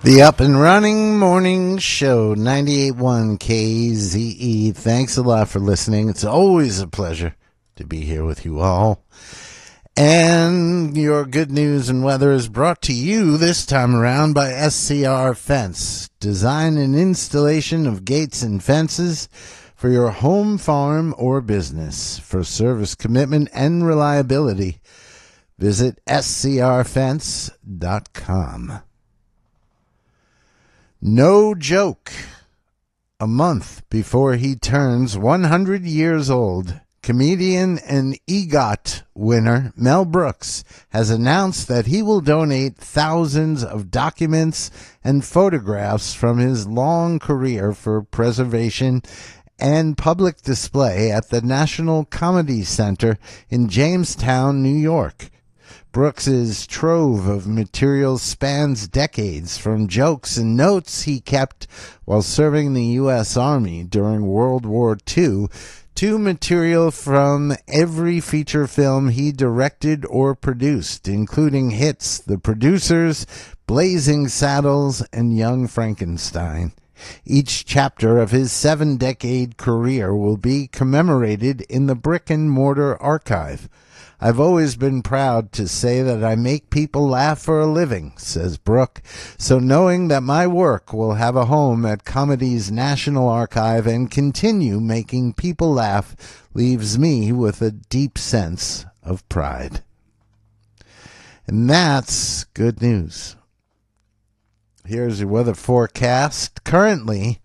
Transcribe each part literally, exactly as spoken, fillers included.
The Up and Running Morning Show, ninety-eight point one K Z E. Thanks a lot for listening. It's always a pleasure to be here with you all. And your good news and weather is brought to you this time around by S C R Fence. Design and installation of gates and fences for your home, farm, or business. For service commitment and reliability, visit S C R fence dot com. No joke. A month before he turns one hundred years old, comedian and EGOT winner Mel Brooks has announced that he will donate thousands of documents and photographs from his long career for preservation and public display at the National Comedy Center in Jamestown, New York. Brooks's trove of material spans decades, from jokes and notes he kept while serving the U S Army during World War Two to material from every feature film he directed or produced, including hits The Producers, Blazing Saddles, and Young Frankenstein. Each chapter of his seven-decade career will be commemorated in the Brick and Mortar Archive. I've always been proud to say that I make people laugh for a living, says Brooke. So knowing that my work will have a home at Comedy's National Archive and continue making people laugh leaves me with a deep sense of pride. And that's good news. Here's your weather forecast. Currently,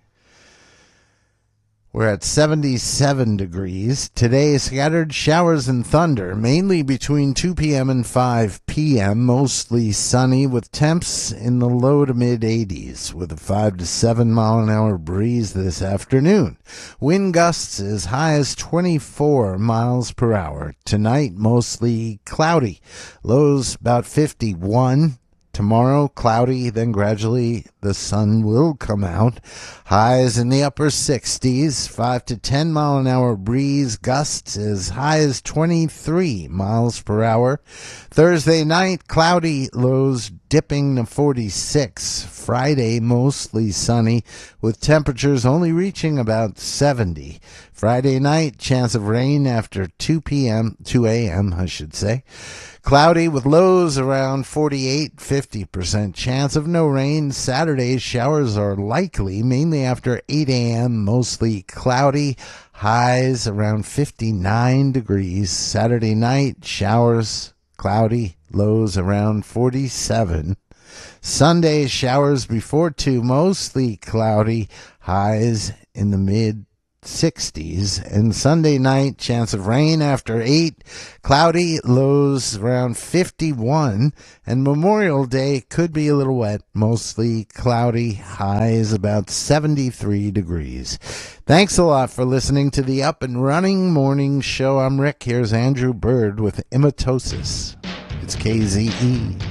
we're at seventy-seven degrees. Today, scattered showers and thunder, mainly between two p.m. and five p.m., mostly sunny with temps in the low to mid-eighties, with a five to seven mile an hour breeze this afternoon. Wind gusts as high as twenty-four miles per hour. Tonight, mostly cloudy. Lows about fifty-one. Tomorrow, cloudy, then gradually the sun will come out. Highs in the upper sixties, five to ten mile an hour breeze, gusts as high as twenty-three miles per hour. Thursday night, cloudy, lows dipping to forty-six. Friday, mostly sunny, with temperatures only reaching about seventy. Friday night, chance of rain after two p.m., two a.m., I should say. Cloudy with lows around forty-eight, fifty percent chance of no rain. Saturday, showers are likely, mainly after eight a.m., mostly cloudy. Highs around fifty-nine degrees. Saturday night, showers, cloudy, lows around forty-seven. Sunday, showers before two, mostly cloudy, highs in the mid sixties. And Sunday night, chance of rain after eight, cloudy, lows around fifty-one. And Memorial Day could be a little wet, mostly cloudy, highs about seventy-three degrees. Thanks a lot for listening to the Up and Running Morning Show. I'm Rick. Here's Andrew Bird with Emetosis. It's K Z E.